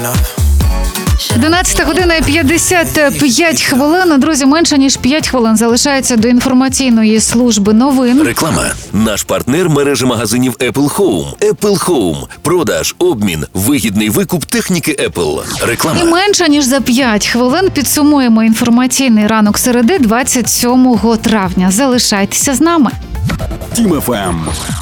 11 година і 55 хвилин. Друзі, менше ніж 5 хвилин залишається до інформаційної служби новин. Реклама. Наш партнер – мережа магазинів Apple Home. Apple Home. Продаж, обмін, вигідний викуп техніки Apple. Реклама. І менше ніж за 5 хвилин підсумуємо інформаційний ранок середи 27 травня. Залишайтеся з нами. Тім ФМ.